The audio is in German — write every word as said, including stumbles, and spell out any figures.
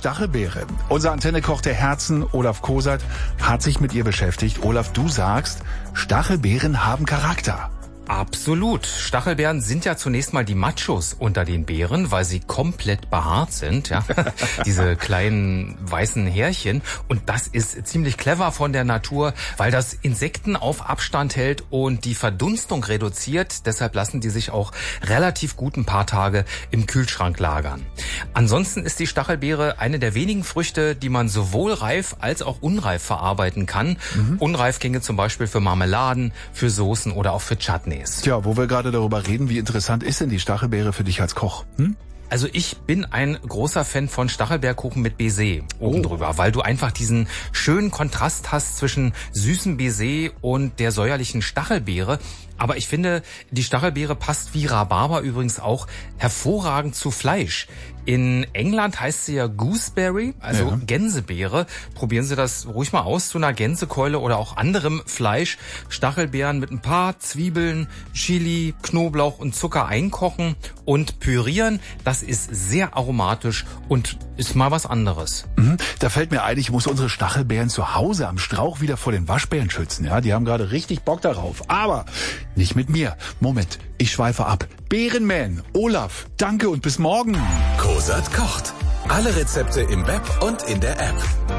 Stachelbeere. Unser Antenne-Koch der Herzen, Olaf Kosert, hat sich mit ihr beschäftigt. Olaf, du sagst, Stachelbeeren haben Charakter. Absolut. Stachelbeeren sind ja zunächst mal die Machos unter den Beeren, weil sie komplett behaart sind, ja. Diese kleinen weißen Härchen. Und das ist ziemlich clever von der Natur, weil das Insekten auf Abstand hält und die Verdunstung reduziert. Deshalb lassen die sich auch relativ gut ein paar Tage im Kühlschrank lagern. Ansonsten ist die Stachelbeere eine der wenigen Früchte, die man sowohl reif als auch unreif verarbeiten kann. Mhm. Unreif ginge zum Beispiel für Marmeladen, für Soßen oder auch für Chutney. Tja, wo wir gerade darüber reden, wie interessant ist denn die Stachelbeere für dich als Koch? Hm? Also ich bin ein großer Fan von Stachelbeerkuchen mit Baiser oben oh. drüber, weil du einfach diesen schönen Kontrast hast zwischen süßem Baiser und der säuerlichen Stachelbeere. Aber ich finde, die Stachelbeere passt wie Rhabarber übrigens auch hervorragend zu Fleisch. In England heißt sie ja Gooseberry, also ja. Gänsebeere. Probieren Sie das ruhig mal aus zu einer Gänsekeule oder auch anderem Fleisch. Stachelbeeren mit ein paar Zwiebeln, Chili, Knoblauch und Zucker einkochen und pürieren. Das ist sehr aromatisch und ist mal was anderes. Mhm. Da fällt mir ein, ich muss unsere Stachelbeeren zu Hause am Strauch wieder vor den Waschbären schützen. Ja, die haben gerade richtig Bock darauf. Aber nicht mit mir. Moment, ich schweife ab. Beerenman, Olaf, danke und bis morgen. Kosert kocht. Alle Rezepte im Web und in der App.